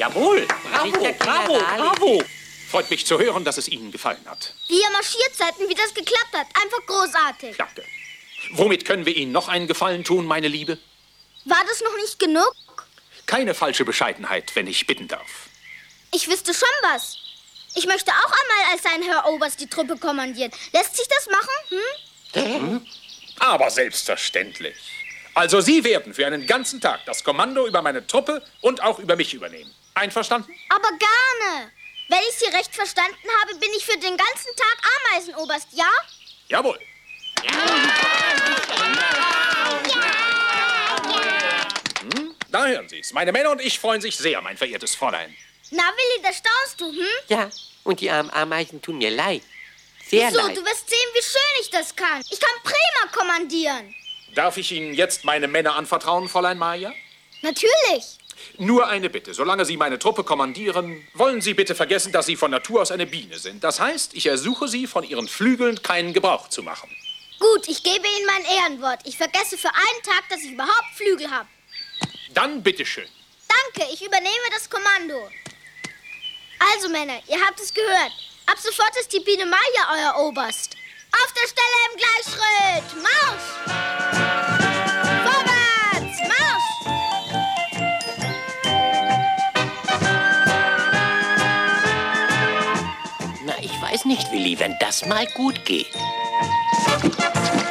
Jawohl, bravo, bravo, bravo. Freut mich zu hören, dass es Ihnen gefallen hat. Wie ihr marschiert seid und wie das geklappt hat. Einfach großartig. Danke. Womit können wir Ihnen noch einen Gefallen tun, meine Liebe? War das noch nicht genug? Keine falsche Bescheidenheit, wenn ich bitten darf. Ich wüsste schon was. Ich möchte auch einmal als sein Herr Oberst die Truppe kommandieren. Lässt sich das machen? Aber selbstverständlich. Also Sie werden für einen ganzen Tag das Kommando über meine Truppe und auch über mich übernehmen. Einverstanden? Aber gerne. Wenn ich Sie recht verstanden habe, bin ich für den ganzen Tag Ameisenoberst, ja? Jawohl. Da hören Sie's. Meine Männer und ich freuen sich sehr, mein verehrtes Fräulein. Na, Willi, da staunst du, Ja, und die armen Ameisen tun mir leid. Sehr Wieso? leid. Du wirst sehen, wie schön ich das kann. Ich kann prima kommandieren. Darf ich Ihnen jetzt meine Männer anvertrauen, Fräulein Maja? Natürlich. Nur eine Bitte. Solange Sie meine Truppe kommandieren, wollen Sie bitte vergessen, dass Sie von Natur aus eine Biene sind. Das heißt, ich ersuche Sie, von Ihren Flügeln keinen Gebrauch zu machen. Gut, ich gebe Ihnen mein Ehrenwort. Ich vergesse für einen Tag, dass ich überhaupt Flügel habe. Dann bitteschön. Danke, ich übernehme das Kommando. Also, Männer, ihr habt es gehört. Ab sofort ist die Biene Maja euer Oberst. Auf der Stelle im Gleichschritt. Marsch! Vorwärts! Marsch! Na, ich weiß nicht, Willi, wenn das mal gut geht.